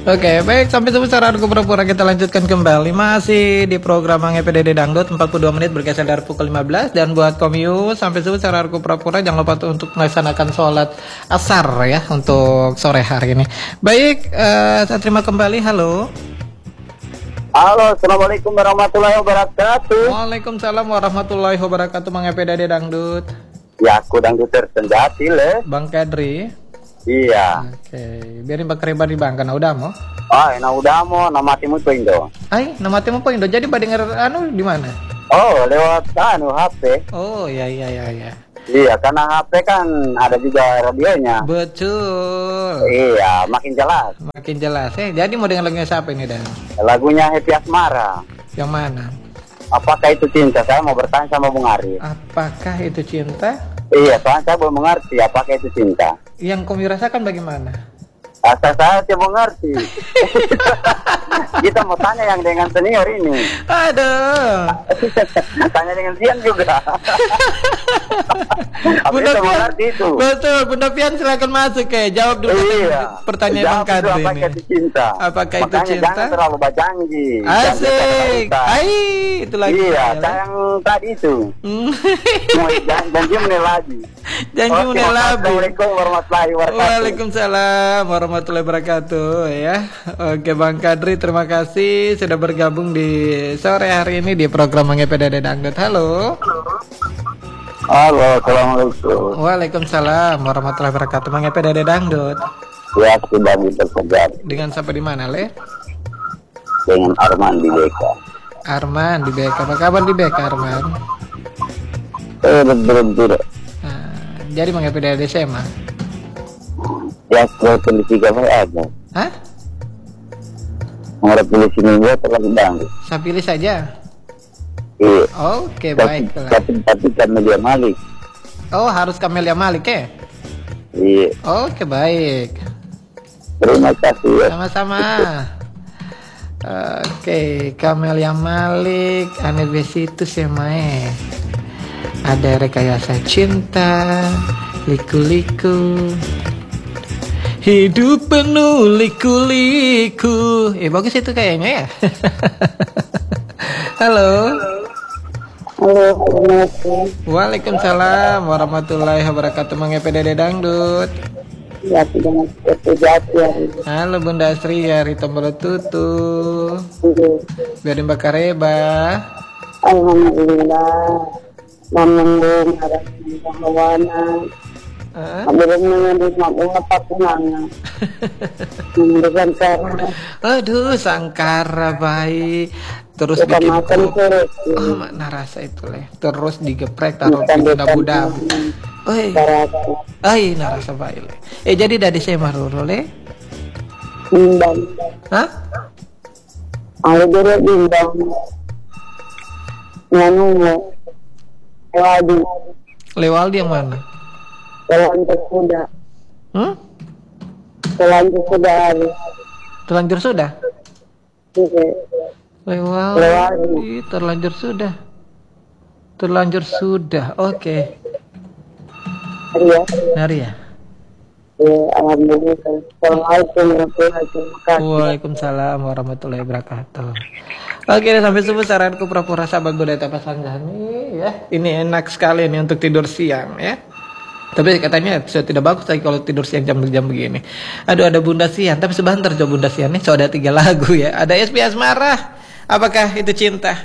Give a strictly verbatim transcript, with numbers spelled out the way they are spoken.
Oke, baik, sampai sebentar aku pura-pura kita lanjutkan kembali. Masih di program Mang E P D D Dangdut empat puluh dua menit bergeser dari pukul lima belas. Dan buat komyu, sampai sebentar aku pura-pura jangan lupa untuk melaksanakan sholat asar ya untuk sore hari ini. Baik, uh, saya terima kembali. Halo. Halo, assalamualaikum warahmatullahi wabarakatuh. Waalaikumsalam warahmatullahi wabarakatuh. Mang E P D D Dangdut. Ya, aku dangdut tersenjati le. Bang Kadri. Iya. Oke, biarin bak pribadi bang, karena udah mau. Ah, enak udah mau nama timu tuh Indo. Hai, nama timu apa Indo? Jadi badengar anu di mana? Oh, lewat anu H P. Oh, iya iya iya iya. Iya, karena H P kan ada juga radionya. Betul. Iya, makin jelas. Makin jelas. Eh, jadi mau dengar lagunya siapa ini Dan? Lagunya Happy Asmara. Yang mana? Apakah itu cinta? Saya mau bertanya sama Bung Arif. Apakah itu cinta? Iya, soalnya saya belum mengerti apakah itu cinta. Yang kau rasakan bagaimana? Asal saya tidak mengerti. Kita mau tanya yang dengan senior ini. Aduh. Tanya dengan Pian juga. Bunda Pian, itu. betul. Bunda Pian silakan masuk ya. Jawab dulu iya. pertanyaan Bang Kadri ini. Apakah itu cinta? Apakah Makanya itu cinta? Jangan terlalu berjanji. Asik. Ai, itu lagi. Iya, saya yang tadi itu. Mau janji menilai lagi. Janji menilai lagi. Assalamualaikum warahmatullahi wabarakatuh. Waalaikumsalam warahmatullahi wabarakatuh ya. Oke Bang Kadri, terima kasih sudah bergabung di sore hari ini di program Mang E P D D Dangdut. Halo. Halo, assalamualaikum. Waalaikumsalam warahmatullahi wabarakatuh. Mang E P D D Dangdut. Ya, sudah tersejar. Dengan siapa di mana, Le? Dengan Arman di B K. Arman di B K. Apa kabar di B K, Arman? Eh, belum tidak. Nah, jadi Mang E P D D S M A? Ya, saya pilih tiga aja. Hah? Mau pilih sini gua terlalu dangdut. Saya pilih saja. Iya. Oke, tapi, baiklah. Tapi tapi Camelia Malik. Oh, harus Camelia Malik ya? Iya. Oke, baik. Terima kasih ya. Sama-sama. Oke, Camelia Malik, Anebesitus ya Mae. Ada Rekayasa Cinta, Liku-liku. Hidup penuh liku-liku. Eh, bagus itu kayaknya ya. Halo. Halo, Assalamualaikum. Waalaikumsalam warahmatullahi wabarakatuh. Mang E P D D Dangdut. Ya, tidak terjadi ya. Halo Bunda Sri dari Tombol Tutu. Biarin bakar reba. Alhamdulillah. Namang ada kawana. Belum mengenai mampu apa punanya. Memberikan karena. Aduh, sangkara baik. Terus bikin kopi. Oh, mana rasa itu leh. Terus digeprek taruh di dabu-dabu. Oi. Ai, narasa baik leh. Eh jadi dari saya maruru leh. Bimbang. Hah? Ada dulu bimbang. Nganu Lewaldi. Lewaldi yang mana? Terlanjur sudah. Hmm? Terlanjur sudah hari. Terlanjur sudah? Oke. Lewaldi, terlanjur sudah. Terlanjur sudah. Oke. Hari ya. Hari ya. Ya, alhamdulillah. Assalamualaikum warahmatullahi wabarakatuh. Waalaikumsalam warahmatullahi wabarakatuh. Oke, sampai subuh saranku pura-pura sahabat budaya pasangan nih ya. Ini enak sekali nih untuk tidur siang ya. Tapi katanya sudah tidak bagus lagi kalau tidur siang jam-jam begini. Aduh, ada Bunda Sian, tapi sebentar coba Bunda Sian nih. So ada tiga lagu ya. Ada S P Asmara. Apakah itu cinta?